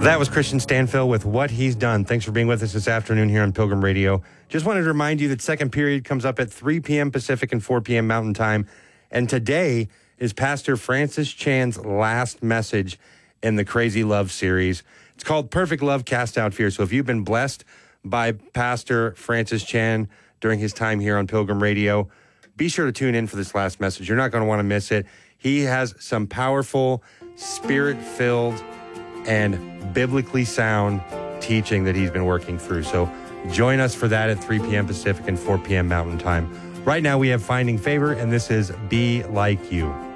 That was Christian Stanfill with What He's Done. Thanks for being with us this afternoon here on Pilgrim Radio. Just wanted to remind you that second period comes up at 3 p.m. Pacific and 4 p.m. Mountain Time. And today is Pastor Francis Chan's last message in the Crazy Love series. It's called Perfect Love Cast Out Fear. So if you've been blessed by Pastor Francis Chan during his time here on Pilgrim Radio, be sure to tune in for this last message. You're not going to want to miss it. He has some powerful, spirit-filled, and biblically sound teaching that he's been working through. So join us for that at 3 p.m. Pacific and 4 p.m. Mountain Time. Right now we have Finding Favor, and this is Be Like You.